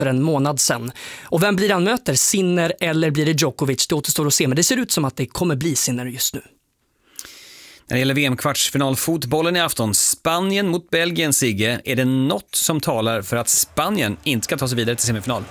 för en månad sedan. Och vem blir han möter? Sinner eller blir det Djokovic? Det återstår att se, men det ser ut som att det kommer bli Sinner just nu. När det gäller VM-kvartsfinalfotbollen i afton, Spanien mot Belgien, Sigge, är det något som talar för att Spanien inte ska ta sig vidare till semifinal?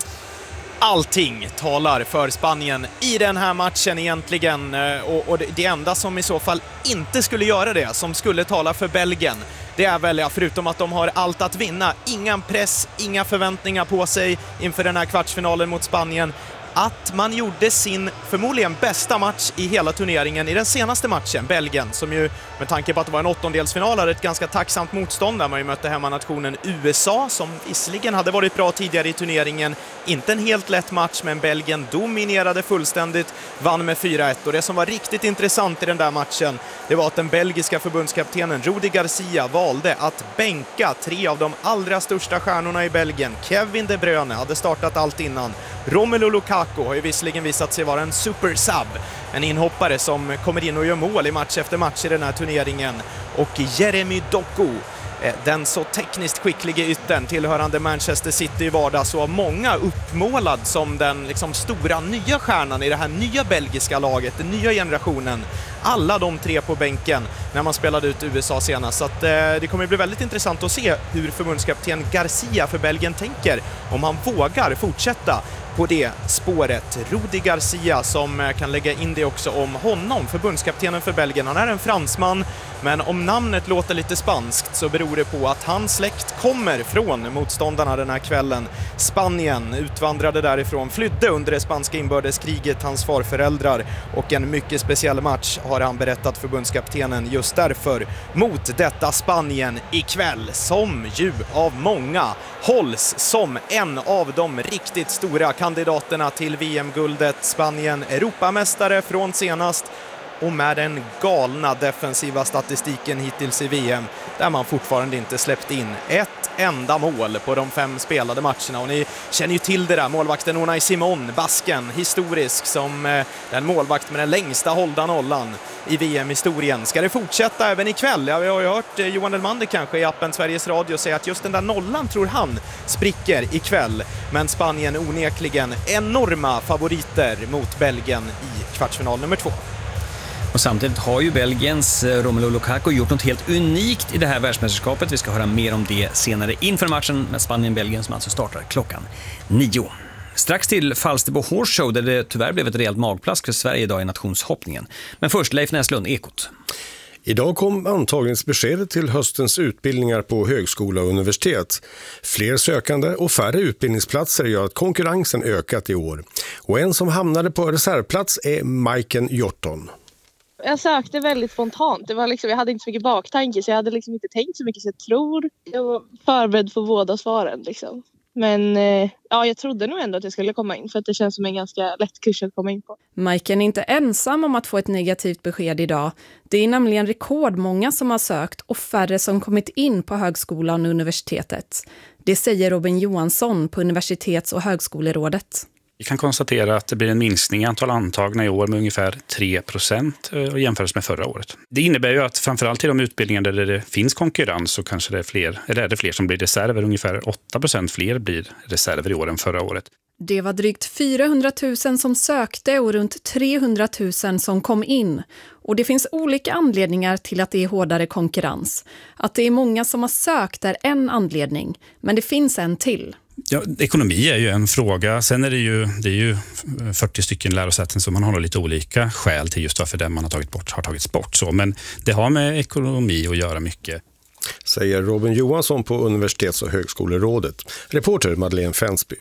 Allting talar för Spanien i den här matchen egentligen, och det enda som i så fall inte skulle göra det, som skulle tala för Belgien, det är väl, förutom att de har allt att vinna, ingen press, inga förväntningar på sig inför den här kvartsfinalen mot Spanien, att man gjorde sin förmodligen bästa match i hela turneringen i den senaste matchen, Belgien, som ju med tanke på att det var en åttondelsfinal hade ett ganska tacksamt motstånd där man ju mötte hemmanationen USA, som visserligen hade varit bra tidigare i turneringen. Inte en helt lätt match, men Belgien dominerade fullständigt, vann med 4-1, och det som var riktigt intressant i den där matchen, det var att den belgiska förbundskaptenen Rudi Garcia valde att bänka 3 av de allra största stjärnorna i Belgien. Kevin De Bruyne hade startat allt innan. Romelu Lukaku har ju visserligen visat sig vara en super-sub, en inhoppare som kommer in och gör mål i match efter match i den här turneringen. Och Jeremy Doku, den så tekniskt skickliga yttern tillhörande Manchester City i vardag, så många uppmålad som den liksom stora nya stjärnan i det här nya belgiska laget, den nya generationen. Alla de 3 på bänken när man spelade ut USA senast. Så att, det kommer bli väldigt intressant att se hur förbundskapten Garcia för Belgien tänker, om han vågar fortsätta på det spåret. Rudi Garcia, som kan lägga in det också om honom, förbundskaptenen för Belgien. Han är en fransman, men om namnet låter lite spanskt så beror det på att hans släkt kommer från motståndarna den här kvällen. Spanien utvandrade därifrån, flydde under det spanska inbördeskriget, hans farföräldrar, och en mycket speciell match har han berättat förbundskaptenen just därför mot detta Spanien ikväll, som ju av många hålls som en av de riktigt stora kandidaterna till VM-guldet. Spanien Europamästare från senast, och med den galna defensiva statistiken hittills i VM, där man fortfarande inte släppt in ett enda mål på de 5 spelade matcherna. Och ni känner ju till det där, målvakten Unai Simon, basken, historisk som den målvakt med den längsta hållda nollan i VM-historien. Ska det fortsätta även ikväll? Ja, vi har ju hört Johan Elmander kanske i appen Sveriges Radio säga att just den där nollan tror han spricker ikväll. Men Spanien onekligen enorma favoriter mot Belgien i kvartsfinal nummer 2. Och samtidigt har ju Belgiens Romelu Lukaku gjort något helt unikt i det här världsmästerskapet. Vi ska höra mer om det senare inför matchen med Spanien-Belgien, som alltså startar klockan 9. Strax till Falsterbo Horse Show, där det tyvärr blev ett rejält magplask för Sverige idag i nationshoppningen. Men först Leif Näslund, Ekot. Idag kom antagningsbeskedet till höstens utbildningar på högskola och universitet. Fler sökande och färre utbildningsplatser gör att konkurrensen ökat i år. Och en som hamnade på reservplats är Majken Hjorton. Jag sökte väldigt spontant. Det var liksom, jag hade inte så mycket baktanke, så jag hade liksom inte tänkt så mycket, så jag tror jag var förberedd för båda svaren liksom. Men ja, jag trodde nog ändå att jag skulle komma in, för att det känns som en ganska lätt kurs att komma in på. Majken är inte ensam om att få ett negativt besked idag. Det är nämligen rekordmånga som har sökt och färre som kommit in på högskolan och universitetet. Det säger Robin Johansson på Universitets- och högskolerådet. Vi kan konstatera att det blir en minskning i antal antagna i år med ungefär 3% och jämfört med förra året. Det innebär ju att framförallt i de utbildningar där det finns konkurrens så kanske det är fler, eller är det fler som blir reserver. Ungefär 8% fler blir reserver i år än förra året. Det var drygt 400 000 som sökte och runt 300 000 som kom in. Och det finns olika anledningar till att det är hårdare konkurrens. Att det är många som har sökt är en anledning, men det finns en till. Ja, ekonomi är ju en fråga. Sen är det är ju 40 stycken lärosäten, så man har lite olika skäl till just varför den man har tagits bort. Så. Men det har med ekonomi att göra mycket. Säger Robin Johansson på Universitets- och högskolerådet. Reporter Madeleine Fensby.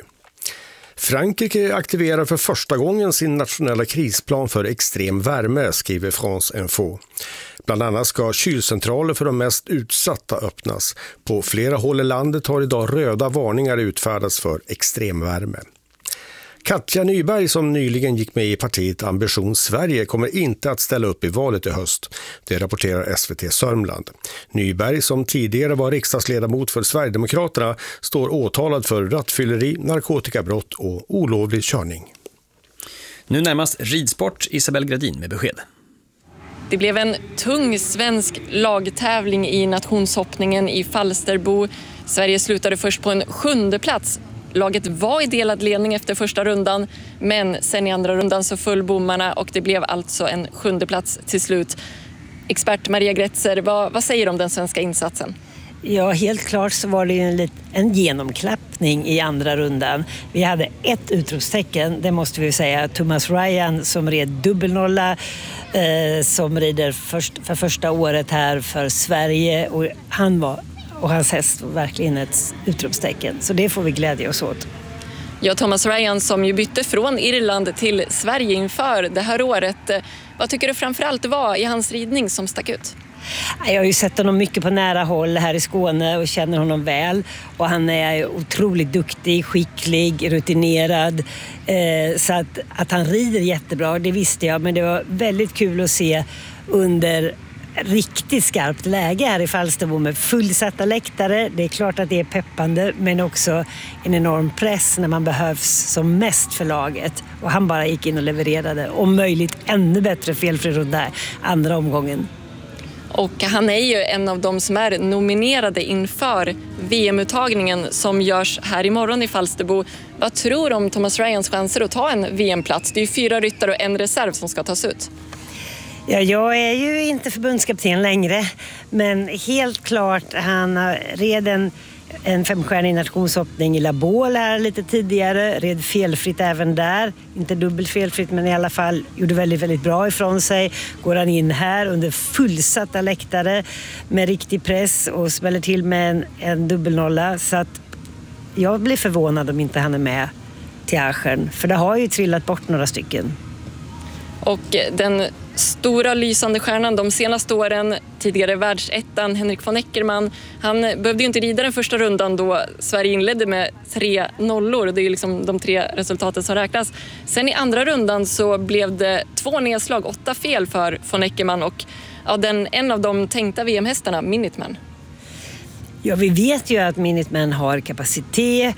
Frankrike aktiverar för första gången sin nationella krisplan för extrem värme, skriver France Info. Bland annat ska kylcentraler för de mest utsatta öppnas. På flera håll i landet har idag röda varningar utfärdats för extremvärme. Katja Nyberg, som nyligen gick med i partiet Ambition Sverige, kommer inte att ställa upp i valet i höst. Det rapporterar SVT Sörmland. Nyberg, som tidigare var riksdagsledamot för Sverigedemokraterna, står åtalad för rattfylleri, narkotikabrott och olovlig körning. Nu närmast ridsport, Isabel Gradin med besked. Det blev en tung svensk lagtävling i nationshoppningen i Falsterbo. Sverige slutade först på en 7:e plats. Laget var i delad ledning efter första rundan, men sen i andra rundan så föll bommarna och det blev alltså en 7:e plats till slut. Expert Maria Gretzer, vad säger du om den svenska insatsen? Ja, helt klart så var det en genomklappning i andra rundan. Vi hade ett utropstecken, det måste vi säga. Thomas Ryan som red dubbelnolla, som rider för första året här för Sverige. Och hans häst var verkligen ett utropstecken. Så det får vi glädja oss åt. Ja, Thomas Ryan som ju bytte från Irland till Sverige inför det här året. Vad tycker du framförallt var i hans ridning som stack ut? Jag har ju sett honom mycket på nära håll här i Skåne och känner honom väl. Och han är otroligt duktig, skicklig, rutinerad. Så att han rider jättebra, det visste jag. Men det var väldigt kul att se under riktigt skarpt läge här i Falsterbo med fullsatta läktare. Det är klart att det är peppande, men också en enorm press när man behövs som mest för laget. Och han bara gick in och levererade. Om möjligt ännu bättre felfri runda andra omgången. Och han är ju en av de som är nominerade inför VM-uttagningen som görs här imorgon i Falsterbo. Vad tror du om Thomas Ryans chanser att ta en VM-plats? Det är ju 4 ryttare och en reserv som ska tas ut. Ja, jag är ju inte förbundskapten längre, men helt klart han red en 5-stjärnig nationshoppning i La Baule här lite tidigare, red felfritt även där, inte dubbelt felfritt men i alla fall gjorde väldigt, väldigt bra ifrån sig. Går han in här under fullsatta läktare med riktig press och smäller till med en dubbelnolla, så att jag blir förvånad om inte han är med till Aachen, för det har ju trillat bort några stycken. Och den stora lysande stjärnan de senaste åren, tidigare världsettan Henrik von Eckermann, han behövde ju inte rida den första rundan då Sverige inledde med 3 nollor. Det är ju liksom de 3 resultaten som räknas. Sen i andra rundan så blev det 2 nedslag, 8 fel för von Eckermann och en av de tänkta VM-hästarna, Minuteman. Ja, vi vet ju att Minuteman har kapacitet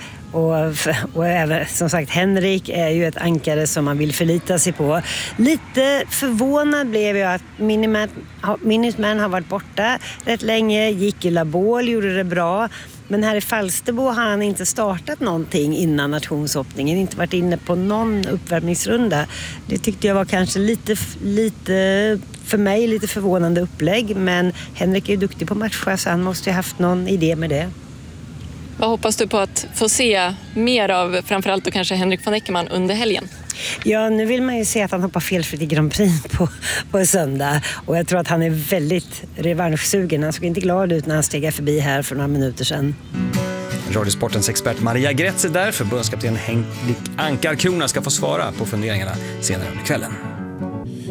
och även, som sagt, Henrik är ju ett ankare som man vill förlita sig på. Lite förvånad blev jag att Minuteman har varit borta rätt länge, gick i La Baule, gjorde det bra. Men här i Falsterbo har han inte startat någonting innan nationshoppningen, inte varit inne på någon uppvärmningsrunda. Det tyckte jag var kanske lite för mig lite förvånande upplägg, men Henrik är ju duktig på matcha så han måste ju haft någon idé med det. Vad hoppas du på att få se mer av framförallt och kanske Henrik von Eckermann under helgen? Ja, nu vill man ju se att han hoppar felfritt i Grand Prix på söndag. Och jag tror att han är väldigt revanschsugen. Han såg inte glad ut när han steg förbi här för några minuter sedan. Radiosportens expert Maria Gretzer där, förbundskapten Henrik Ankarkrona ska få svara på funderingarna senare under kvällen.